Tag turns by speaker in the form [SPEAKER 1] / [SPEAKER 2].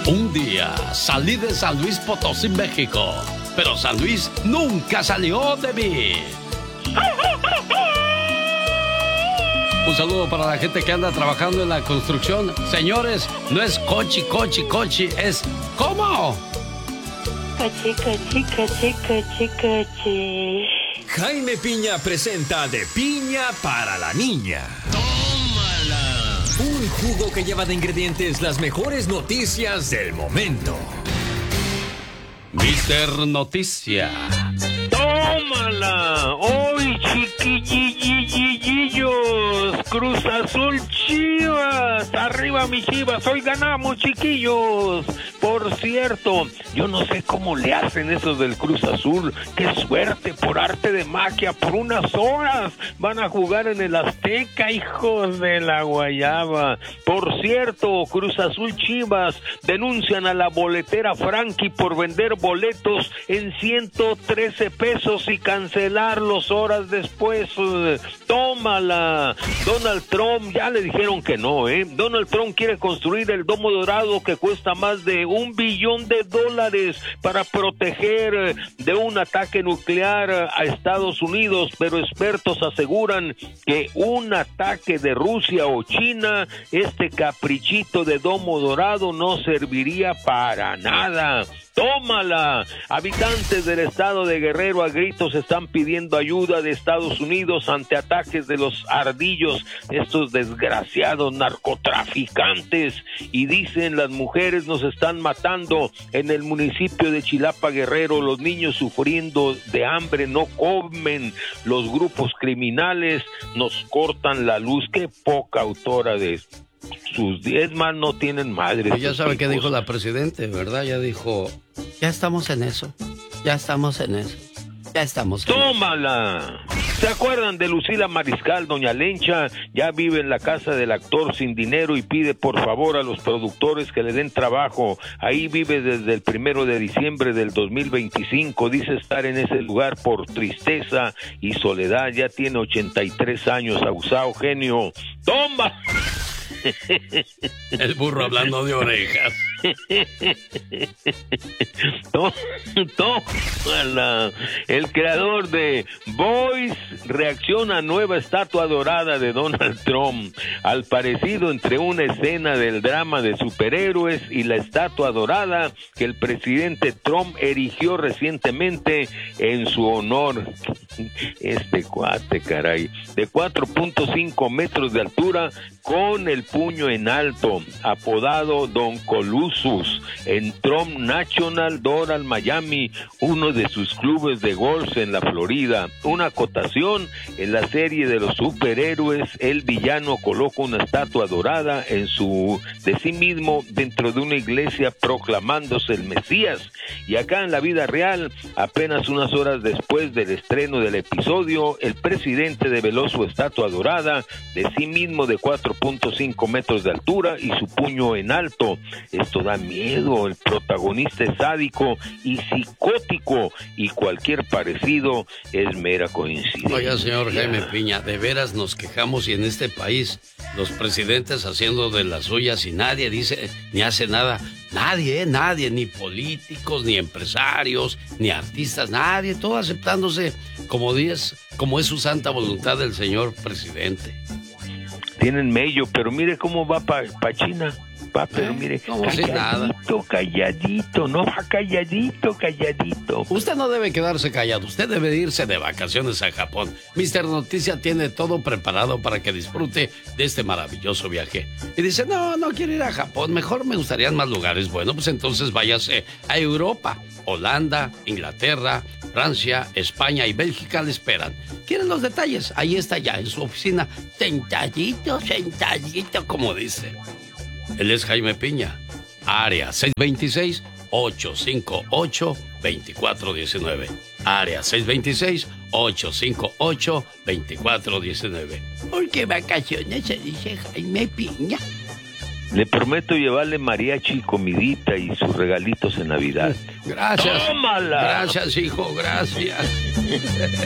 [SPEAKER 1] Un día salí de San Luis Potosí, México, pero San Luis nunca salió de mí. Un saludo para la gente que anda trabajando en la construcción. Señores, no es cochi, es ¿cómo?
[SPEAKER 2] Cochi.
[SPEAKER 3] Jaime Piña presenta De Piña para la Niña.
[SPEAKER 1] ¡Tómala!
[SPEAKER 3] Un jugo que lleva de ingredientes las mejores noticias del momento.
[SPEAKER 1] Mister Noticia.
[SPEAKER 4] ¡Tómala! ¡Hoy, chiquillillos! ¡Cruz Azul Chivas! ¡Arriba mis Chivas! ¡Hoy ganamos, chiquillos! Por cierto, yo no sé cómo le hacen esos del Cruz Azul. ¡Qué suerte! Por arte de magia, por unas horas van a jugar en el Azteca, hijos de la guayaba. Por cierto, Cruz Azul Chivas denuncian a la boletera Frankie por vender boletos en 113 pesos y cancelarlos horas después. ¡Tómala! Donald Trump, ya le dijeron que no, Donald Trump quiere construir el Domo Dorado que cuesta más de $1 billón para proteger de un ataque nuclear a Estados Unidos, pero expertos aseguran que un ataque de Rusia o China, este caprichito de Domo Dorado no serviría para nada. ¡Tómala! Habitantes del estado de Guerrero a gritos están pidiendo ayuda de Estados Unidos ante ataques de los ardillos, estos desgraciados narcotraficantes, y dicen las mujeres nos están matando en el municipio de Chilapa, Guerrero, los niños sufriendo de hambre, no comen, los grupos criminales nos cortan la luz. ¡Qué poca autora de sus 10 más no tienen madre!
[SPEAKER 1] Pues ya sabe qué dijo la presidenta, ¿verdad? Ya dijo, ya estamos en eso.
[SPEAKER 4] ¡Tómala! ¿Se acuerdan de Lucila Mariscal? Doña Lencha ya vive en la casa del actor sin dinero y pide por favor a los productores que le den trabajo. Ahí vive desde el 1 de diciembre del 2025. Dice estar en ese lugar por tristeza y soledad. Ya tiene 83 años, abusado genio. ¡Toma!
[SPEAKER 1] El burro hablando de orejas.
[SPEAKER 4] Tómala. El creador de Boys reacciona a nueva estatua dorada de Donald Trump, al parecido entre una escena del drama de superhéroes y la estatua dorada que el presidente Trump erigió recientemente en su honor. Este cuate, caray, de 4.5 metros de altura, con el puño en alto, apodado Don Colossus, en Trump National Doral, Miami, uno de sus clubes de golf en la Florida. Una acotación: en la serie de los superhéroes, el villano coloca una estatua dorada de sí mismo dentro de una iglesia proclamándose el Mesías. Y acá en la vida real, apenas unas horas después del estreno del episodio, el presidente develó su estatua dorada de sí mismo de 4.5 metros de altura y su puño en alto. Esto da miedo. El protagonista es sádico y psicótico, y cualquier parecido es mera coincidencia.
[SPEAKER 1] Oiga, señor Jaime Piña, de veras nos quejamos, y en este país los presidentes haciendo de las suyas y nadie dice ni hace nada. Nadie, ni políticos, ni empresarios, ni artistas, nadie, todo aceptándose como es su santa voluntad del señor presidente.
[SPEAKER 4] Tienen mello, pero mire cómo va para China. Pero mire, calladito, no va calladito.
[SPEAKER 1] Usted no debe quedarse callado, usted debe irse de vacaciones a Japón. Mister Noticia tiene todo preparado para que disfrute de este maravilloso viaje. Y dice, no quiero ir a Japón, mejor me gustarían más lugares. Bueno, pues entonces váyase a Europa. Holanda, Inglaterra, Francia, España y Bélgica le esperan. ¿Quieren los detalles? Ahí está ya en su oficina, sentadito, como dice. Él es Jaime Piña, área 626-858-2419. Área 626-858-2419. ¿Por qué vacaciones se dice Jaime Piña?
[SPEAKER 4] Le prometo llevarle mariachi, comidita y sus regalitos en Navidad.
[SPEAKER 1] Gracias.
[SPEAKER 4] ¡Tómala!
[SPEAKER 1] Gracias, hijo, gracias.